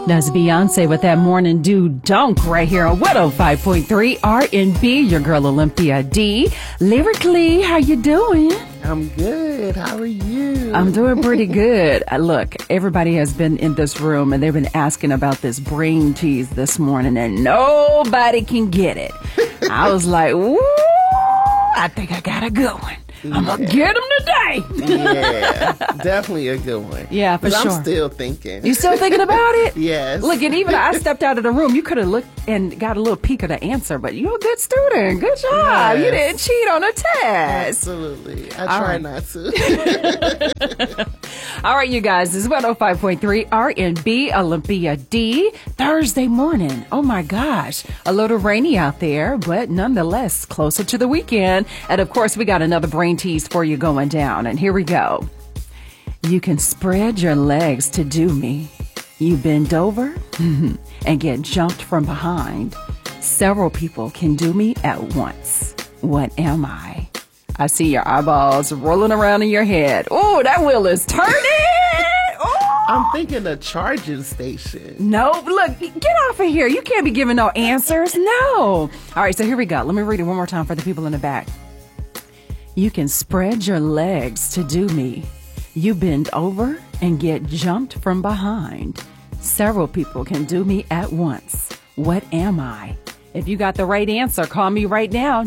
That's Beyonce with that morning dew dunk right here on 105.3 R&B. Your girl Olympia D. Lyrically, how you doing? I'm good. How are you? I'm doing pretty good. Look, everybody has been in this room and they've been asking about this brain tease this morning and nobody can get it. I was like, ooh, I think I got a good one. I'm going to get him today. Yeah, definitely a good one. Yeah, for sure. I'm still thinking. You still thinking about it? Yes. Look, and even I stepped out of the room. You could have looked and got a little peek of the answer, but you're a good student. Good job. Yes. You didn't cheat on a test. Absolutely. I try not to. All right, you guys. This is 105.3 R&B Olympia D. Thursday morning. Oh, my gosh. A little rainy out there, but nonetheless closer to the weekend. And, of course, we got another brain tease for you going down. And here we go. You can spread your legs to do me. You bend over and get jumped from behind. Several people can do me at once. What am I? I see your eyeballs rolling around in your head. Oh, that wheel is turning. Oh. I'm thinking a charging station. No, look, get off of here. You can't be giving no answers. No. All right, so here we go. Let me read it one more time for the people in the back. You can spread your legs to do me. You bend over and get jumped from behind. Several people can do me at once. What am I? If you got the right answer, call me right now,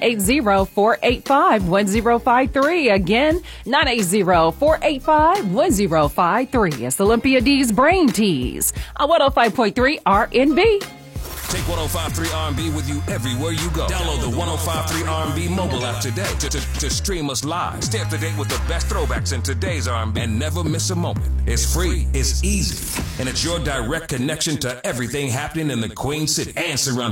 980-485-1053. Again, 980-485-1053. It's Olympia D's Brain Tease on 105.3 R&B. Take 105.3 R&B with you everywhere you go. Download the 105.3 R&B mobile app today to stream us live. Stay up to date with the best throwbacks in today's R&B and never miss a moment. It's free, it's easy, and it's your direct connection to everything happening in the Queen City and surrounding.